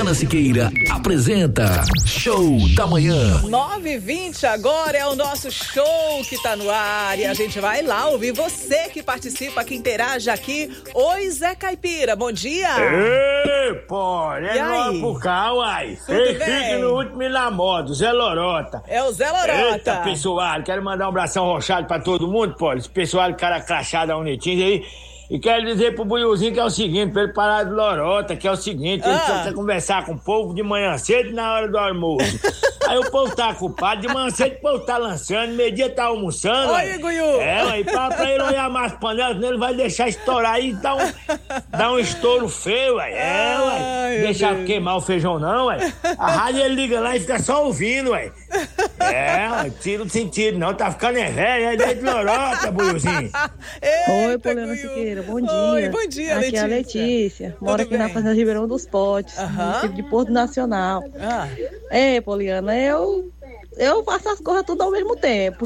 Poliana Siqueira apresenta Show da Manhã. 9h20 agora é o nosso show que tá no ar e a gente vai lá ouvir você que participa, que interage aqui. Oi, Zé Caipira, bom dia. Ei, pô, é nós por cá, uai. Ele fica no último e na moda, Zé Lorota. É o Zé Lorota. Eita, pessoal, quero mandar um abração rochado pra todo mundo, pô. Esse pessoal, cara crachado, bonitinho aí. E quero dizer pro Buiuzinho que é o seguinte, pra ele parar de lorota, que é o seguinte, ele precisa conversar com o povo de manhã cedo na hora do almoço. Aí o povo tá ocupado, de manhã cedo o povo tá lançando, meio-dia tá almoçando. Oi, Guiu. Aí pra ele olhar mais panelas, senão ele vai deixar estourar aí e dá um estouro feio, ué. Deixar queimar o feijão não, ué. A rádio ele liga lá e fica só ouvindo, ué. Tira o sentido não, tá ficando velho, aí dentro de lorota, Buiuzinho. Oi, Poliana Siqueira, bom dia. Oi, bom dia, Letícia. Aqui é a Letícia, moro aqui na Fazenda Ribeirão dos Potes, município de Porto Nacional. Ei, Poliana, eu faço as coisas tudo ao mesmo tempo.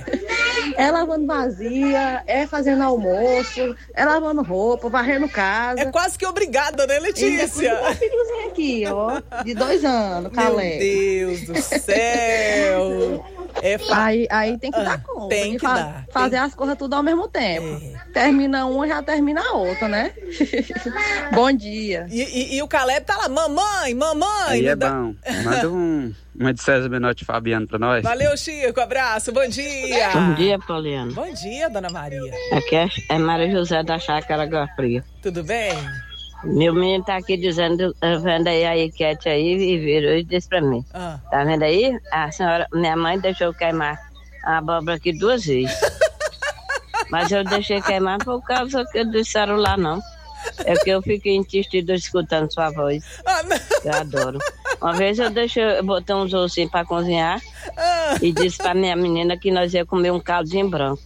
É lavando vazia, é fazendo almoço, é lavando roupa, varrendo casa. É quase que obrigada, né, Letícia? Meu filhozinho aqui, ó, de 2 anos, Calé. Meu Deus do céu. Aí tem que dar conta. Tem que fazer as coisas tudo ao mesmo tempo. Termina uma, já termina a outra, né? Bom dia. E o Caleb tá lá, mamãe. Aí é bom. Manda uma de César Benotti Fabiano pra nós. Valeu, Chico. Abraço. Bom dia. Bom dia, Poliana. Bom dia, Dona Maria. Aqui é Maria José da Chácara Água Fria. Tudo bem? Meu menino tá aqui dizendo, vendo aí a enquete aí e virou e disse pra mim. Tá vendo aí? A senhora, minha mãe deixou queimar a abóbora aqui 2 vezes. Mas eu deixei queimar por causa que do celular, não. É que eu fiquei insistida escutando sua voz. Eu adoro. Uma vez eu botei uns ossinhos pra cozinhar e disse pra minha menina que nós ia comer um caldinho branco.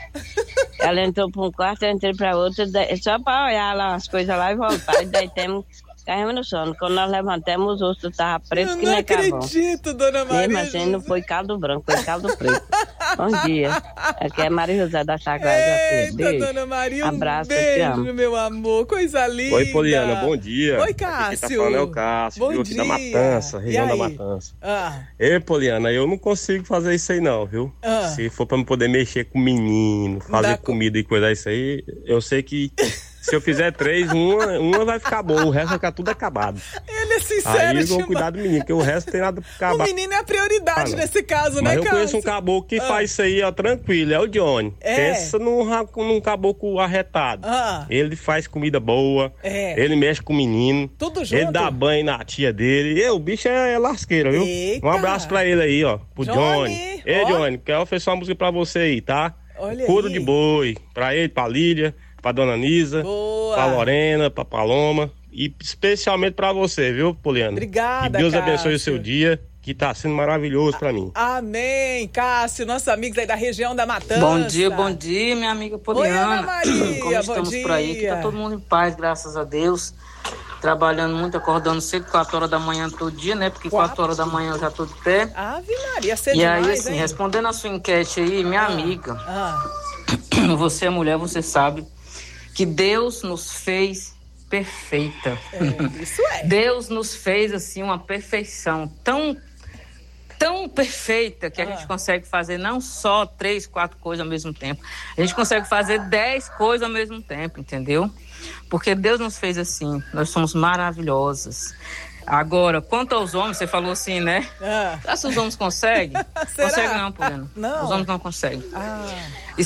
Ela entrou pra um quarto, eu entrei pra outro, só pra olhar lá as coisas lá e voltar. E daí caímos no sono. Quando nós levantamos, os ossos estavam pretos que nem carvão. Eu não acredito, Dona Maria. Mesmo assim, não foi caldo branco, foi caldo preto. Bom dia. Aqui é Maria José da Chácara. Eita, Dona Maria, abraço, beijo, eu te amo. meu amor, coisa linda. Oi, Poliana, bom dia. Oi, Cássio. Quem tá falando é o Cássio, bom viu, dia. aqui da Matança, região da Matança. Ei, Poliana, eu não consigo fazer isso aí não, viu? Se for pra me poder mexer com o menino, fazer comida e coisa isso aí, eu sei que se eu fizer 3, uma vai ficar boa, o resto vai ficar tudo acabado. Ele é sincero. Aí eu vou cuidar do menino, porque o resto tem nada pra acabar. O menino é a prioridade nesse caso, mas né, eu Cássio? conheço um caboclo que faz isso aí, ó, tranquilo, é o Johnny. Pensa num caboclo arretado. Ele faz comida boa, ele mexe com o menino. Tudo junto. Ele dá banho na tia dele. E o bicho é lasqueira, viu? Eita. Um abraço pra ele aí, ó, pro Johnny. Ei, ó. Johnny, quero oferecer uma música pra você aí, tá? Olha Couro aí. de boi, pra ele, pra Lília, pra Dona Nisa, boa. Pra Lorena, pra Paloma e especialmente pra você, viu, Poliana? Obrigada, que Deus abençoe Cássio. o seu dia, que tá sendo maravilhoso pra mim. Amém, Cássio, nossos amigos aí da região da Matança. Bom dia, minha amiga Poliana. Oi, Ana Maria, como estamos por aí? Que tá todo mundo em paz, graças a Deus. Trabalhando muito, acordando cedo, 4 horas da manhã todo dia, né? Porque 4 horas da manhã eu já tô de pé. Ave Maria, cedo E aí, demais, assim, hein? respondendo a sua enquete aí, minha amiga, você é mulher, você sabe que Deus nos fez perfeita. Isso é. Deus nos fez, assim, uma perfeição tão perfeita que a gente consegue fazer não só 3, 4 coisas ao mesmo tempo. A gente consegue fazer 10 coisas ao mesmo tempo, entendeu? Porque Deus nos fez assim. Nós somos maravilhosas. Agora, quanto aos homens, você falou assim, né? Será que os homens conseguem? Conseguem não, Poliana. Não. Os homens não conseguem.